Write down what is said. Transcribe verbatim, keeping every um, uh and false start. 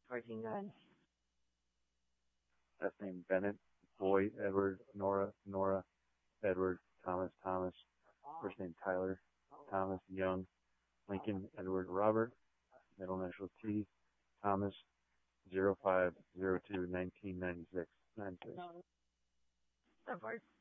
Working good. Last name Bennett, Boy, Edward, Nora, Nora, Edward, Thomas, Thomas. First name Tyler, Thomas, Young, Lincoln, Edward, Robert. Middle initial T, Thomas, zero five zero two nineteen ninety six. nine six. That part.